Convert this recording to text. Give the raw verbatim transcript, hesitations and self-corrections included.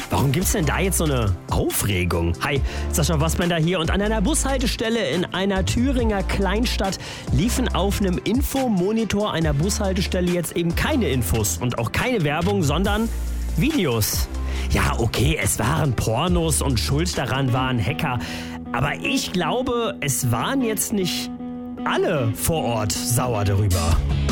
Warum gibt's denn da jetzt so eine Aufregung? Hi, Sascha Wassbender hier und an einer Bushaltestelle in einer Thüringer Kleinstadt liefen auf einem Infomonitor einer Bushaltestelle jetzt eben keine Infos und auch keine Werbung, sondern Videos. Ja, okay, es waren Pornos und schuld daran waren Hacker, aber ich glaube, es waren jetzt nicht alle vor Ort sauer darüber.